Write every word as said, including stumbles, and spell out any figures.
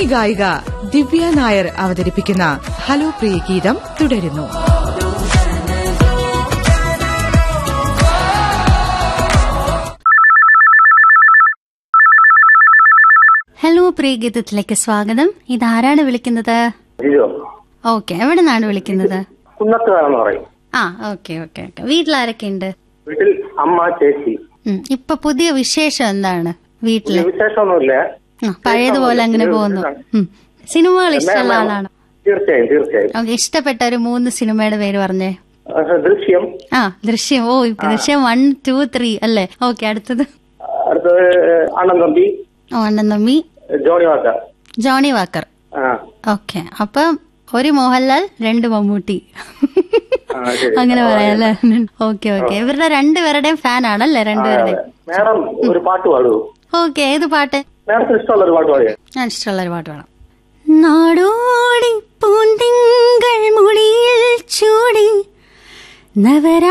ഗായിക ദിവ്യ നായർ അവതരിപ്പിക്കുന്ന ഹലോ പ്രിയ ഗീതം തുടരുന്നു. ഹലോ പ്രിയ ഗീതത്തിലേക്ക് സ്വാഗതം. ഇതാരാണ് വിളിക്കുന്നത്? ഓക്കെ, എവിടെ നിന്നാണ് വിളിക്കുന്നത്? ആ, ഓക്കെ ഓക്കെ ഓക്കെ. വീട്ടിലാരൊക്കെ ഉണ്ട്? വീട്ടിൽ അമ്മ, ചേച്ചി. ഇപ്പൊ പുതിയ വിശേഷം എന്താണ് വീട്ടില്? വിശേഷമൊന്നുമില്ല, പഴയതുപോലെ അങ്ങനെ പോകുന്നു. സിനിമകൾ ഇഷ്ടമുള്ള ആളാണ്? തീർച്ചയായും തീർച്ചയായും. ഓക്കെ, ഇഷ്ടപ്പെട്ട ഒരു മൂന്ന് സിനിമയുടെ പേര് പറഞ്ഞേ. ദൃശ്യം. ആ, ദൃശ്യം. ഓ, ദൃശ്യം വൺ ടു ത്രീ അല്ലേ? ഓക്കെ, അടുത്തത്? അടുത്തത് അണ്ണൻ തമ്പി. ഓ, അണ്ണൻ Thampi. Johnnie Walker. Johnnie Walker. Okay, അപ്പൊ ഒരു മോഹൻലാൽ, രണ്ട് മമ്മൂട്ടി, അങ്ങനെ പറയാല്ലേ? Okay okay. ഇവരുടെ രണ്ടുപേരുടെയും ഫാൻ ആണല്ലേ? രണ്ടുപേരുടെയും. ഒരു പാട്ട് പാടൂ. ഓക്കെ, ഏത് പാട്ട്? ഇഷ്ടമുള്ള ഒരു പാട്ട് പാടിയ. ഞാൻ ഇഷ്ടമുള്ള ഒരു പാട്ട് പാടാം. നാടോടി പൂന്തിങ്കൾ മൊഴിയിൽ ചൂടി നവര